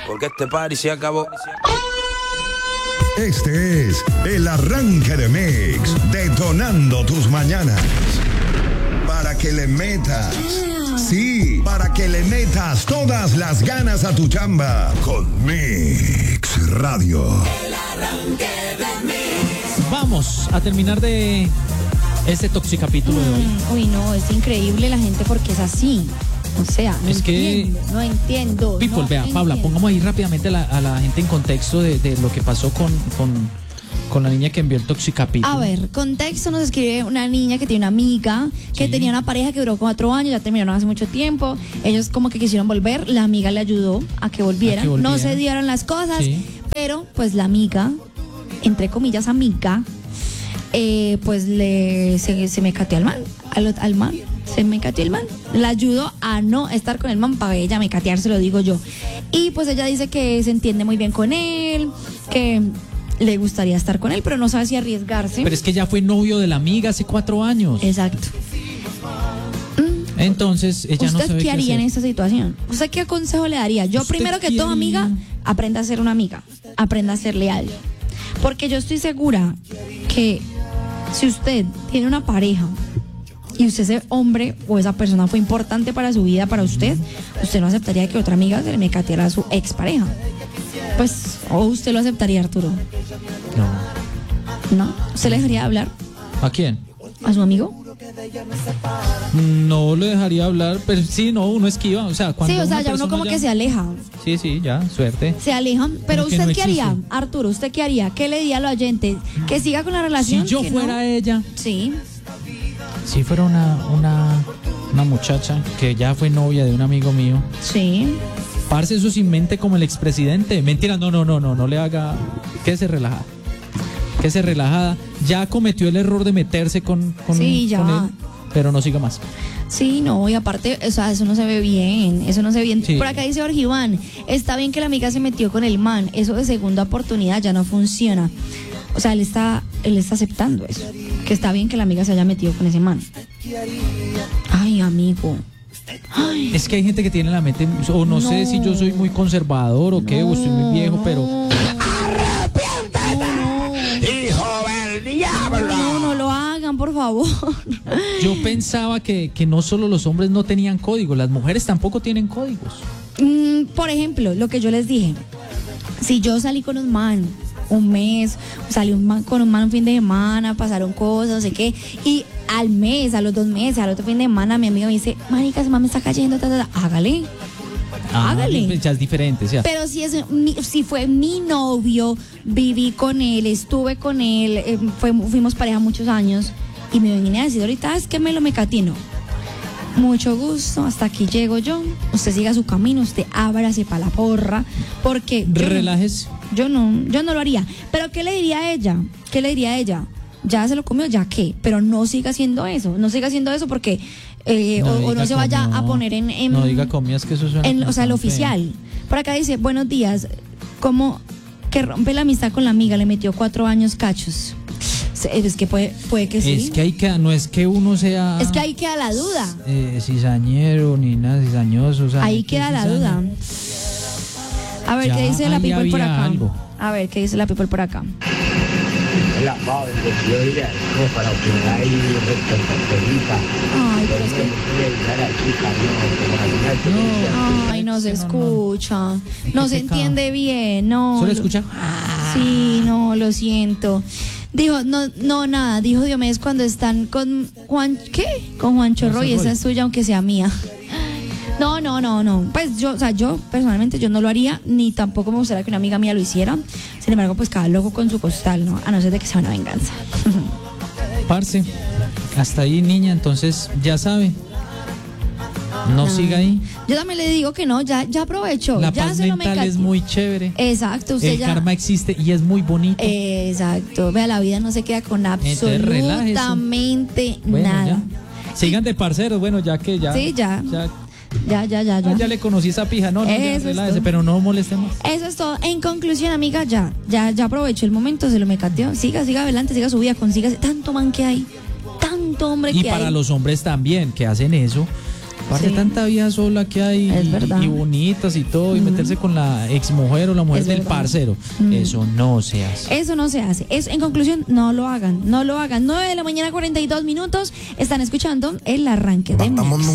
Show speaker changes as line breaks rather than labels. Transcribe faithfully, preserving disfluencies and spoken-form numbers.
porque este party se acabó.
Este es el arranque de Mix, detonando tus mañanas. Para que le metas, sí, para que le metas todas las ganas a tu chamba con Mix Radio.
El arranque de Mix.
Vamos a terminar de este toxicapítulo de hoy.
Mm, uy, no, es increíble la gente porque es así. O sea, no
es
entiendo,
que,
no entiendo.
People,
no
vea,
entiendo.
Paula, pongamos ahí rápidamente a la, a la gente en contexto de, de lo que pasó con, con, con la niña que envió el toxicapítulo.
A ver, contexto, nos escribe una niña que tiene una amiga que
Sí.
tenía una pareja que duró cuatro años, ya terminaron hace mucho tiempo. Ellos como que quisieron volver, la amiga le ayudó a que volvieran.
A que volvieran.
No se dieron las cosas,
Sí.
pero pues la amiga, entre comillas amiga, eh, pues le se, se me cateó al man, al, al man. Se me cateó el man, la ayudó a no estar con el man para ella me catear, se lo digo yo. Y pues ella dice que se entiende muy bien con él, que le gustaría estar con él, pero no sabe si arriesgarse.
Pero es que ya fue novio de la amiga hace cuatro años.
Exacto.
Entonces ella no
¿Usted
sabe
qué
qué
haría en
hacer.
esta situación? ¿Usted qué consejo le daría? Yo
¿Usted
primero que
qué
todo,
haría?
amiga, aprenda a ser una amiga, aprenda a ser leal. Porque yo estoy segura que si usted tiene una pareja y usted ese hombre o esa persona fue importante para su vida, para usted, usted no aceptaría que otra amiga se le mecateara a su expareja. Pues, o usted lo aceptaría, Arturo.
No.
¿No? ¿Usted le dejaría hablar
¿A quién?
a su amigo?
No le dejaría hablar, pero sí, no, uno esquiva. O sea, cuando
Sí, o sea,
una
ya uno
persona
como
ya-
que se aleja.
Sí, sí, ya, suerte.
Se alejan, pero
Como que
¿usted
no
qué haría,
existe.
Arturo? ¿Usted qué haría? ¿Qué le diría a los oyentes? ¿Que siga con la
Si
relación?
yo
¿Que
fuera
no?
ella,
Sí.
si fuera una, una, una muchacha que ya fue novia de un amigo mío,
Sí.
parce, eso sin mente como el expresidente. Mentira, no, no, no, no, no le haga. Quédese relajada. Quédese relajada. Ya cometió el error de meterse con, con,
Sí, ya.
con él, pero no siga más.
Sí, no, y aparte, o sea, eso no se ve bien, eso no se ve bien.
Sí.
Por acá dice Jorge Iván, está bien que la amiga se metió con el man, eso de segunda oportunidad ya no funciona. O sea, él está, él está aceptando eso, que está bien que la amiga se haya metido con ese man. Ay, amigo. Ay,
Es que hay gente que tiene la mente, o no,
No.
sé si yo soy muy conservador o qué, o estoy muy viejo, pero
¡Hijo del diablo!
no, no lo hagan, por favor.
yo pensaba que, que no solo los hombres no tenían código, las mujeres tampoco tienen códigos.
Mm, por ejemplo, lo que yo les dije, si yo salí con un man un mes, salí un man, con un man un fin de semana, pasaron cosas, no sé qué, y al mes, a los dos meses, al otro fin de semana, mi amiga me dice, marica, ese man me está cayendo, ta, ta, ta", hágale. Hágale.
pues ya es diferente, ¿cierto?
Pero si es mi- si fue mi novio, viví con él, estuve con él, eh, fue- fuimos pareja muchos años, y me vine a decir ahorita, "Ah, es que me lo mecatino". Mucho gusto, hasta aquí llego yo. Usted siga su camino, usted ábrase para la porra, porque yo no-
Relájese.
yo no, yo no lo haría. Pero ¿qué le diría a ella? ¿Qué le diría a ella? Ya se lo comió, ya qué. Pero no siga haciendo eso, no siga haciendo eso porque eh, o, o
diga
no se vaya
comió.
a poner en, en
No diga comías que eso suena
en-
como
o sea, el
tan feo.
oficial. Por acá dice, buenos días, ¿cómo que rompe la amistad con la amiga? Le metió cuatro años cachos. Se- Es que puede, puede que sí.
Es que hay que, no es que uno sea
Es que ahí queda la duda.
eh, cizañero ni nada cizañoso. O sea,
Ahí
¿qué
queda la
cizaña?
duda. A ver,
Ya
¿qué dice la
ahí
people por
había
acá?
algo.
A ver, ¿qué dice la people por acá?
La madre que yo iría no para opinar y responsabilidad.
Ay, pero es
Pero
que...
no puede llegar a chica, no, como la
Ay, no se
Es que no,
escucha. No
Qué
se
pecado.
entiende bien, no.
¿Solo
lo-
escucha?
Sí, no, lo siento. Dijo, no, no, nada, dijo Diomedes cuando están con Juan, ¿qué? Con Juan Chorro y esa es suya aunque sea mía. No, no, no, no. Pues yo, o sea, yo personalmente yo no lo haría, ni tampoco me gustaría que una amiga mía lo hiciera. Sin embargo, pues cada loco con su costal, ¿no? A no ser de que sea una venganza.
Parce, hasta ahí, niña, entonces ya sabe. No siga ahí.
Yo también le digo que no, ya, ya aprovechó.
La
ya
paz
se lo
mental es
mecateó.
muy chévere.
Exacto, usted
El
ya.
karma existe y es muy bonito.
Exacto. Vea, la vida no se queda con
Entonces, relájese.
absolutamente
Bueno,
nada.
ya. Sigan de parceros, bueno, ya que ya.
Sí, ya.
Ya,
Ya, ya, ya,
ah,
ya.
ya le conocí esa pija, no, no, ya,
Eso es
relájese,
todo.
pero no molestemos.
Eso es todo. En conclusión, amiga, ya, ya, ya aprovechó el momento, se lo mecateó. Siga, siga adelante, siga su vida, consígase tanto man que hay, tanto hombre
Y
que
para
hay.
los hombres también que hacen eso, Aparte
Sí.
tanta vida sola que hay
Es
y,
verdad.
y bonitas y todo, y meterse con la exmujer o la mujer
Es
del
verdad.
parcero.
Mm.
Eso no se hace.
Eso no se hace. Es, en conclusión, no lo hagan. No lo hagan. nueve de la mañana, cuarenta y dos minutos. Están escuchando el arranque de Mix.